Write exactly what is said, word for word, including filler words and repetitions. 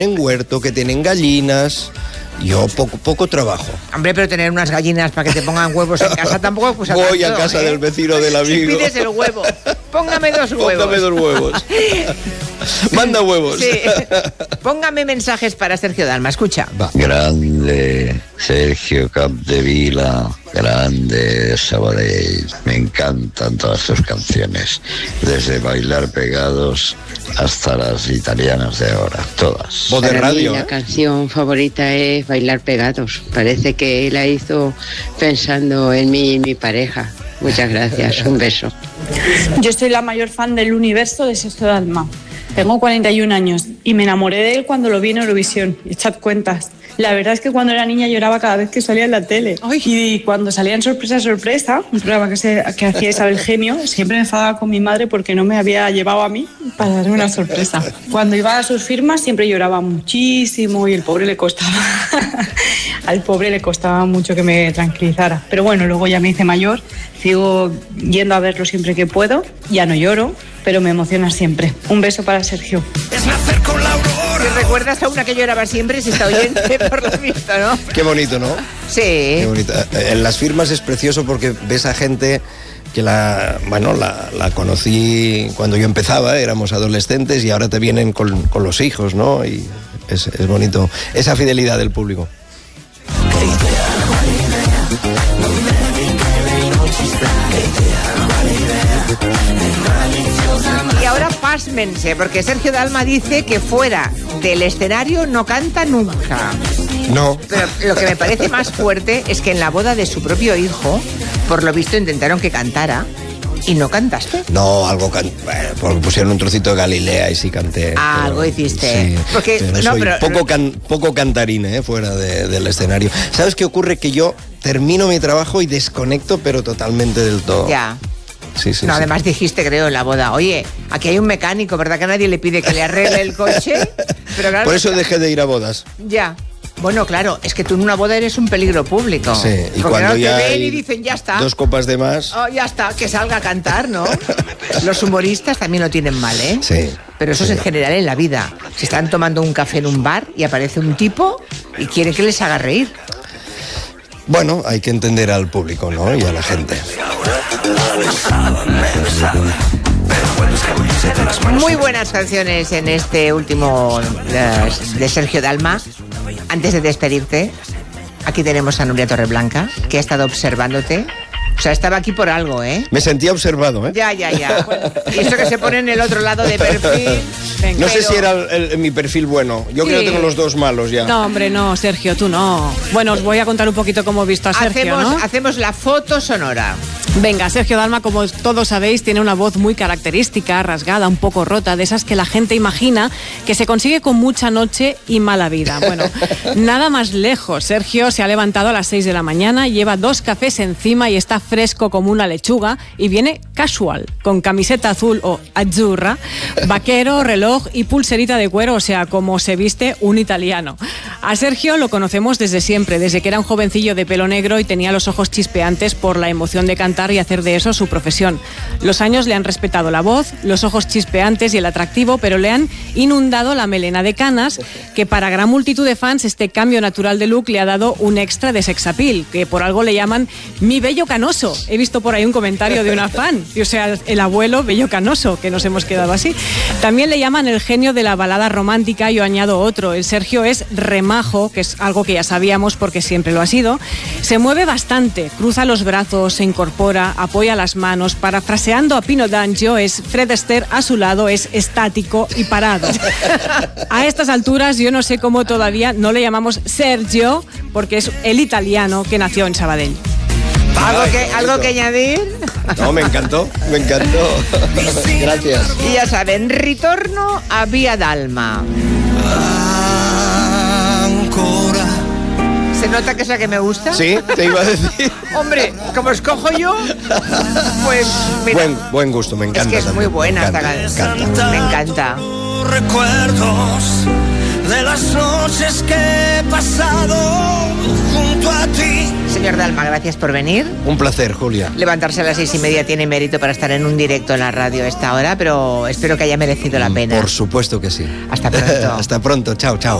en huerto, que tienen gallinas. Yo poco, poco trabajo. Hombre, pero tener unas gallinas para que te pongan huevos en casa tampoco pues Voy tanto, a casa ¿eh? del vecino del amigo. Si pides el huevo, póngame dos huevos. Póngame dos huevos. Manda huevos. Sí. Póngame mensajes para Sergio Dalma, escucha. Va. Grande Sergio Capdevila, grande Sabadell. Me encantan todas sus canciones, desde Bailar Pegados hasta las italianas de ahora, todas. Voz de Para radio, mí la ¿eh? canción favorita es Bailar Pegados. Parece que la hizo pensando en mí y mi pareja. Muchas gracias, un beso. Yo soy la mayor fan del universo de Sergio Dalma. Tengo cuarenta y un años y me enamoré de él cuando lo vi en Eurovisión. Echad cuentas. La verdad es que cuando era niña lloraba cada vez que salía en la tele. Ay. Y cuando salía en Sorpresa, Sorpresa, un programa que, se, que hacía Isabel Gemio, siempre me enfadaba con mi madre porque no me había llevado a mí para darme una sorpresa. Cuando iba a sus firmas siempre lloraba muchísimo y el pobre le costaba, al pobre le costaba mucho que me tranquilizara. Pero bueno, luego ya me hice mayor, sigo yendo a verlo siempre que puedo, ya no lloro, pero me emociona siempre. Un beso para Sergio. Es nacer con la aurora. ¿Te recuerdas a una que lloraba siempre si está oyente por lo visto, no? Qué bonito, ¿no? Sí. Qué bonito. En las firmas es precioso porque ves a gente que la, bueno, la, la conocí cuando yo empezaba, éramos adolescentes y ahora te vienen con, con los hijos, ¿no? Y es, es bonito esa fidelidad del público. Y ahora pásmense, porque Sergio Dalma dice que fuera del escenario no canta nunca. No. Pero lo que me parece más fuerte es que en la boda de su propio hijo, por lo visto intentaron que cantara y no cantaste. No, algo can... bueno, porque pusieron un trocito de Galilea y sí canté. Ah, pero, algo hiciste. Sí, porque pero no, soy pero poco, can... poco cantarín, ¿eh? Fuera de, del escenario. ¿Sabes qué ocurre? Que yo termino mi trabajo y desconecto, pero totalmente del todo. Ya. Sí, sí, no, sí. además dijiste, creo, en la boda, oye, aquí hay un mecánico, ¿verdad que nadie le pide que le arregle el coche? Pero claro, por eso dejé de ir a bodas. Ya. Bueno, claro, es que tú en una boda eres un peligro público. Sí, y porque cuando claro, ya te ven hay y dicen, ya está. dos copas de más. Oh, ya está, que salga a cantar, ¿no? Los humoristas también lo tienen mal, ¿eh? Sí. Pero eso sí. es en general en la vida. Se están tomando un café en un bar y aparece un tipo y quiere que les haga reír. Bueno, hay que entender al público, ¿no? Y a la gente. Muy buenas canciones en este último de, de Sergio Dalma. Antes de despedirte, aquí tenemos a Nuria Torreblanca, que ha estado observándote. O sea, estaba aquí por algo, ¿eh? Me sentía observado, ¿eh? Ya, ya, ya. Bueno, y eso que se pone en el otro lado de perfil. Venga, no sé pero... si era el, el, mi perfil bueno. Yo sí. creo que tengo los dos malos ya. No, hombre, no, Sergio, tú no. Bueno, os voy a contar un poquito cómo he visto a Sergio, hacemos, ¿no? Hacemos la foto sonora. Venga, Sergio Dalma, como todos sabéis, tiene una voz muy característica, rasgada, un poco rota, de esas que la gente imagina que se consigue con mucha noche y mala vida. Bueno, nada más lejos. Sergio se ha levantado a las seis de la mañana, lleva dos cafés encima y está fresco como una lechuga y viene casual, con camiseta azul o azzurra, vaquero, reloj y pulserita de cuero, o sea, como se viste un italiano. A Sergio lo conocemos desde siempre, desde que era un jovencillo de pelo negro y tenía los ojos chispeantes por la emoción de cantar y hacer de eso su profesión. Los años le han respetado la voz, los ojos chispeantes y el atractivo, pero le han inundado la melena de canas, que para gran multitud de fans este cambio natural de look le ha dado un extra de sex appeal, que por algo le llaman mi bello canoso. He visto por ahí un comentario de una fan, o sea, el abuelo bello canoso, que nos hemos quedado así. También le llaman el genio de la balada romántica, y yo añado otro. El Sergio es remajo, que es algo que ya sabíamos porque siempre lo ha sido. Se mueve bastante, cruza los brazos, se incorpora, apoya las manos. Parafraseando a Pino D'Angio, es Fred Astaire a su lado, es estático y parado. A estas alturas yo no sé cómo todavía no le llamamos Sergio, porque es el italiano que nació en Sabadell. ¿Algo que, ¿Algo que añadir? No, me encantó, me encantó. Gracias. Y ya saben, ritorno a Vía Dalma. ¿Se nota que es la que me gusta? Sí, te iba a decir. Hombre, como escojo yo, pues mira. Buen, buen gusto, me encanta. Es que es también. muy buena esta canción. Me encanta. Recuerdos de las noches que he pasado junto junto a ti. Señor Dalma, gracias por venir. Un placer, Julia. Levantarse a las seis y media tiene mérito para estar en un directo en la radio a esta hora, pero espero que haya merecido la pena. Por supuesto que sí. Hasta pronto. Hasta pronto, chao, chao.